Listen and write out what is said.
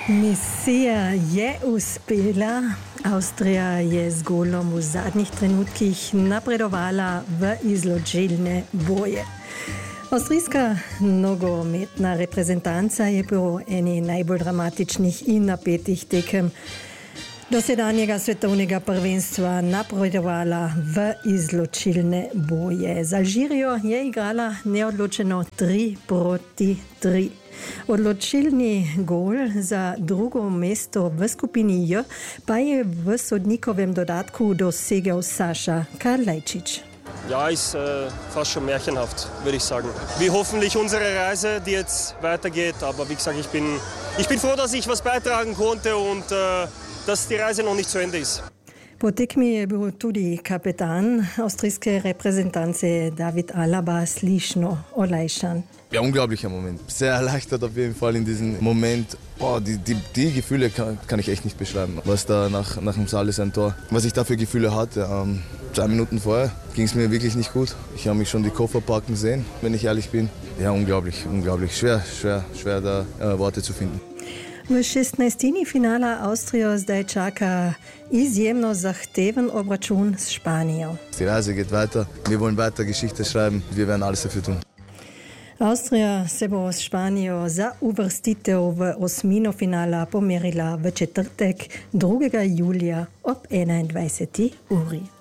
Misija je uspela. Avstrija je z golom v zadnjih trenutkih napredovala v izločilne boje. Avstrijska nogometna reprezentanca je po eni najbolj dramatičnih in napetih tekem dosedanjega svetovnega prvenstva napredovala v izločilne boje. Z Alžirijo je igrala neodločeno 3-3. Odločilni gol za drugo mesto v skupini J pa je v sodnikovem dodatku dosegel Saša Kalajdzic. Ja, ist fast schon märchenhaft, würde ich sagen. Wie hoffentlich unsere Reise, die jetzt weitergeht. Aber wie gesagt, ich bin froh, dass ich was beitragen konnte und dass die Reise noch nicht zu Ende ist. Po tekmi je bil tudi kapetan avstrijske reprezentance David Alaba slišno olajšan. Ja, unglaublicher Moment. Sehr erleichtert auf jeden Fall in diesem Moment. Boah, die Gefühle kann ich echt nicht beschreiben. Was da nach dem Salesian-Tor, was ich da für Gefühle hatte. 2 Minuten vorher ging es mir wirklich nicht gut. Ich habe mich schon die Koffer packen sehen, wenn ich ehrlich bin. Ja, unglaublich. Schwer da Worte zu finden. V 16. finala Avstrijo zdaj čaka izjemno zahteven obračun s Španijo. Die Reise geht weiter. Wir wollen weiter Geschichte schreiben. Wir werden alles dafür tun. Avstrija se bo s Španijo za uvrstitev v osmino finala pomerila v četrtek 2. julija ob 21. uri.